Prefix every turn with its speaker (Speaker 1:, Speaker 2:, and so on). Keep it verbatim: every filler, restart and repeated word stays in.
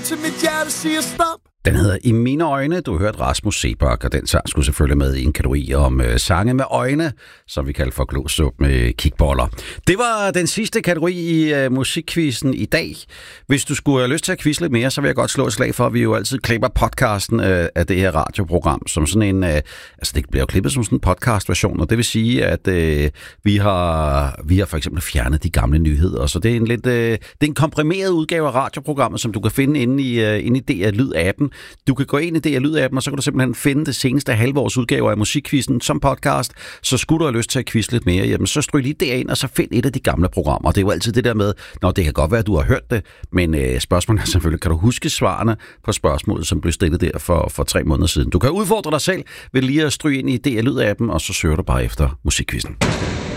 Speaker 1: til mit hjerte siger stop.
Speaker 2: Den hedder I mine øjne. Du har hørt Rasmus Seebach, og den sang skulle selvfølgelig med i en kategori om øh, sange med øjne, som vi kalder for glosup med kickballer. Det var den sidste kategori i øh, musikquizzen i dag. Hvis du skulle have lyst til at quizze lidt mere, så vil jeg godt slå et slag for, at vi jo altid klipper podcasten øh, af det her radioprogram som sådan en... Øh, altså det bliver jo klippet som sådan en podcast-version, og det vil sige, at øh, vi har vi har for eksempel fjernet de gamle nyheder, så det er en lidt øh, det er en komprimeret udgave af radioprogrammet, som du kan finde inde i, øh, inde i D R Lyd-appen. Du kan gå ind i D R Lyd-appen, og så kan du simpelthen finde det seneste halvårs udgave af musikquizzen som podcast. Så skulle du have lyst til at quizze lidt mere, jamen så stryg lige derind, og så find et af de gamle programmer. Det er jo altid det der med, når det kan godt være, at du har hørt det, men øh, spørgsmålet er selvfølgelig, kan du huske svarene på spørgsmålet, som blev stillet der for, for tre måneder siden. Du kan udfordre dig selv ved lige at stryge ind i D R Lyd-appen, og så søger du bare efter musikquizzen.